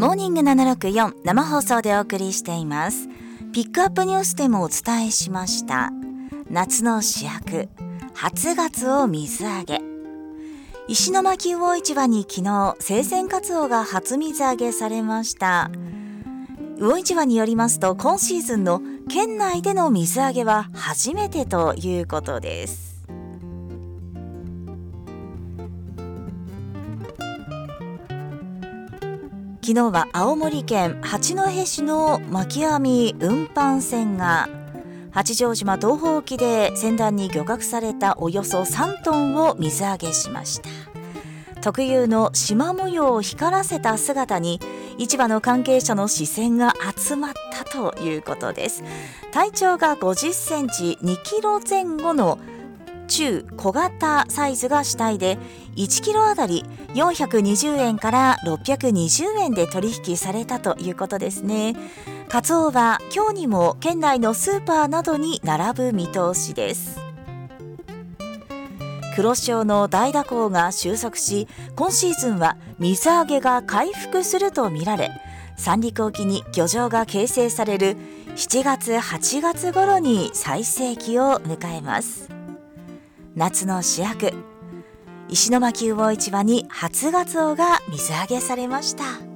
モーニング764生放送でお送りしています。ピックアップニュースでもお伝えしました夏の主役初ガツオ水揚げ。石巻魚市場に昨日生鮮カツオが初水揚げされました。魚市場によりますと、今シーズンの県内での水揚げは初めてということです。昨日は青森県八戸市の巻き網運搬船が八丈島東方沖で船団に漁獲されたおよそ3トンを水揚げしました。特有の縞模様を光らせた姿に市場の関係者の視線が集まったということです。体長が50センチ2キロ前後の中小型サイズが主体で、1キロあたり420円から620円で取引されたということですね。カツオは今日にも県内のスーパーなどに並ぶ見通しです。黒潮の大蛇行が収束し、今シーズンは水揚げが回復するとみられ、三陸沖に漁場が形成される7月8月頃に最盛期を迎えます。夏の主役石巻魚市場に初ガツオが水揚げされました。